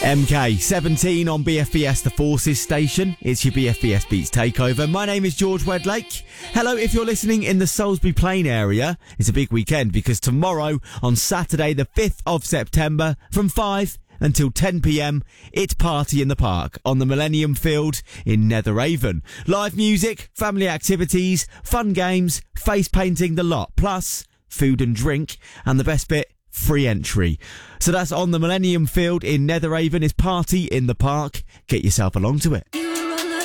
MK17 on BFBS, the Forces station. It's your BFBS Beats Takeover. My name is George Wedlake. Hello, if you're listening in the Salisbury Plain area, it's a big weekend because tomorrow, on Saturday the 5th of September, from 5 until 10 p.m, it's Party in the Park on the Millennium Field in Netheravon. Live music, family activities, fun games, face painting, the lot. Plus, food and drink, and the best bit, free entry. So that's on the Millennium Field in Netheravon. Is Party in the Park. Get yourself along to it.